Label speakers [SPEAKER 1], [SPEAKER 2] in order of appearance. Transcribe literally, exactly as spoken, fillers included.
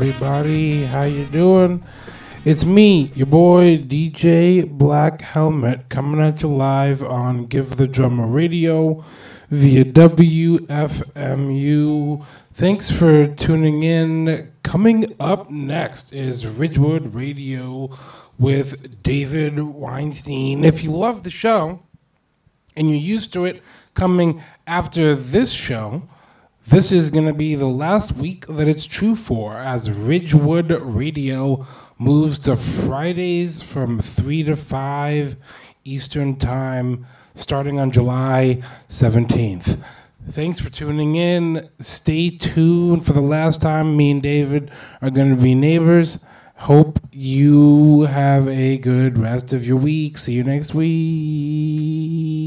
[SPEAKER 1] everybody. How you doing? It's me, your boy D J Black Helmet, coming at you live on Give the Drummer Radio via W F M U. Thanks for tuning in. Coming up next is Ridgewood Radio with David Weinstein. If you love the show and you're used to it coming after this show, this is going to be the last week that it's true for, as Ridgewood Radio moves to Fridays from three to five Eastern Time, starting on July seventeenth. Thanks for tuning in. Stay tuned for the last time. Me and David are going to be neighbors. Hope you have a good rest of your week. See you next week.